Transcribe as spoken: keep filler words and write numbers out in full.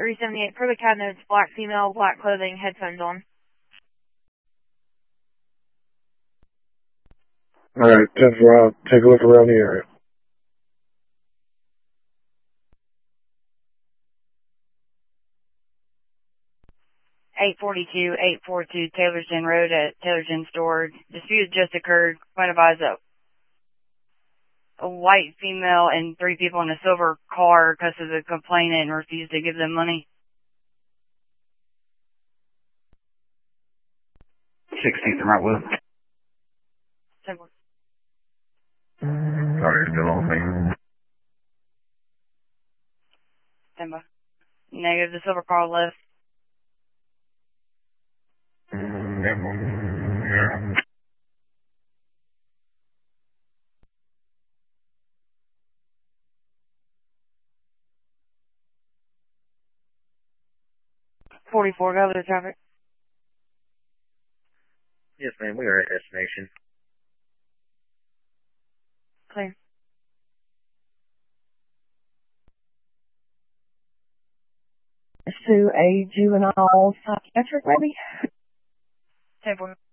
three seventy-eight, Privet cabinets, black female, black clothing, headphones on. Alright, ten four out. Take a look around the area. eight forty-two, eight forty-two Taylorsden Road at Taylorsden Store. Dispute just occurred. Point of eyes up. A white female and three people in a silver car because of the complainant and refused to give them money. sixteenth right with. Sorry, still on me. Stand by. Negative, the silver car left. forty-four, go over the traffic. Yes, ma'am, we are at destination. Clear. To a juvenile psychiatric, maybe? ten four.